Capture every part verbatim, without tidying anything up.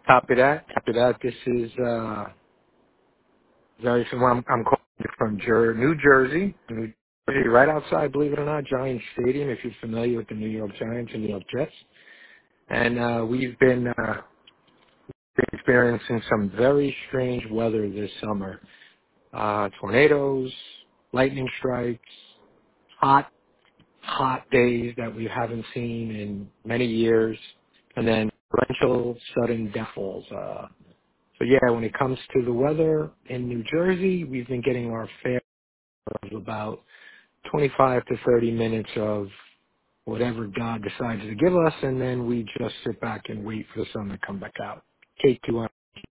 Copy that. Copy that. This is uh, very similar. I'm, I'm calling you from Jer- New Jersey, New Jersey, right outside, believe it or not, Giants Stadium. If you're familiar with the New York Giants and New York Jets, and uh, we've been uh, experiencing some very strange weather this summer. Uh, tornadoes, lightning strikes, hot, hot days that we haven't seen in many years, and then torrential sudden death falls. Uh, So yeah, when it comes to the weather in New Jersey, we've been getting our fair of about twenty-five to thirty minutes of whatever God decides to give us, and then we just sit back and wait for the sun to come back out. Take two on.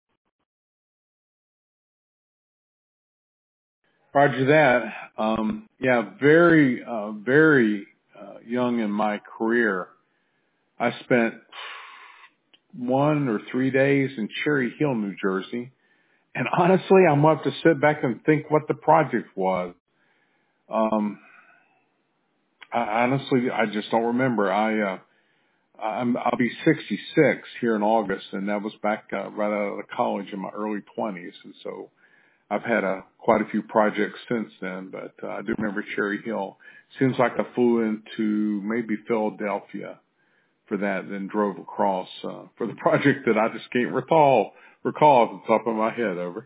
Roger that. Um, yeah, very, uh, very uh, young in my career. I spent one or three days in Cherry Hill, New Jersey. And honestly, I'm going to have to sit back and think what the project was. Um, I, honestly, I just don't remember. I, uh, I'm, I'll be sixty-six here in August, and that was back uh, right out of college in my early twenties. And so I've had a, quite a few projects since then, but uh, I do remember Cherry Hill. Seems like I flew into maybe Philadelphia for that, then drove across uh, for the project that I just can't recall recall off the top of my head. Over.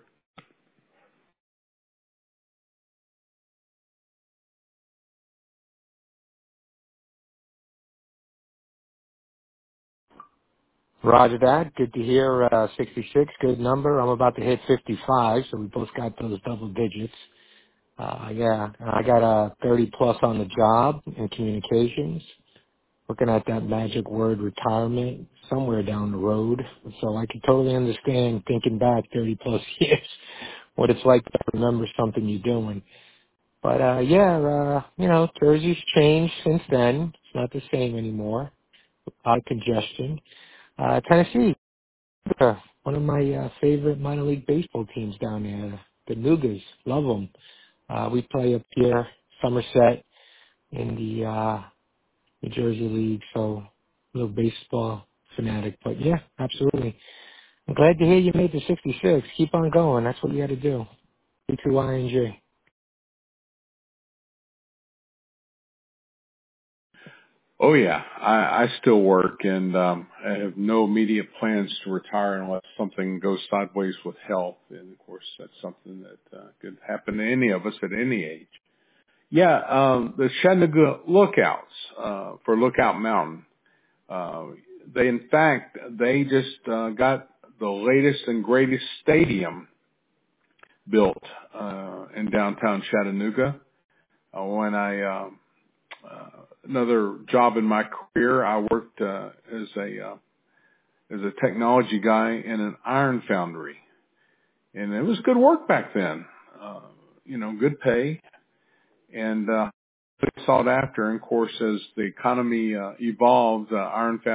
Roger that. Good to hear. Uh, sixty-six, good number. I'm about to hit fifty-five, so we both got those double digits. Uh, yeah, I got a thirty plus on the job in communications. Looking at that magic word retirement somewhere down the road. So I can totally understand thinking back thirty plus years what it's like to remember something you're doing. But uh yeah, uh, you know, Jersey's changed since then. It's not the same anymore. A lot of congestion. Uh Tennessee, uh, one of my uh, favorite minor league baseball teams down there, the Nugas. Love them. Uh, we play up here, Somerset, in the uh New Jersey League, so a little baseball fanatic. But yeah, absolutely. I'm glad to hear you made the sixty-six. Keep on going. That's what you got to do. B two I N G. Oh yeah, I, I still work, and um, I have no immediate plans to retire unless something goes sideways with health. And of course, that's something that uh, could happen to any of us at any age. Yeah, um, the Chattanooga Lookouts uh, for Lookout Mountain. Uh, they, in fact, they just uh, got the latest and greatest stadium built uh, in downtown Chattanooga. Uh, when I uh, uh, another job in my career, I worked uh, as a uh, as a technology guy in an iron foundry, and it was good work back then. Uh, you know, good pay and uh, sought after. And of course, as the economy uh, evolved, uh, iron